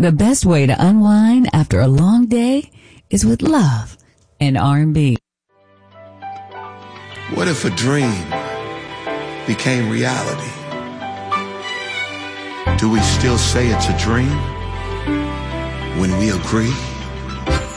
The best way to unwind after a long day is with love and R&B. What if a dream became reality? Do we still say it's a dream when we agree?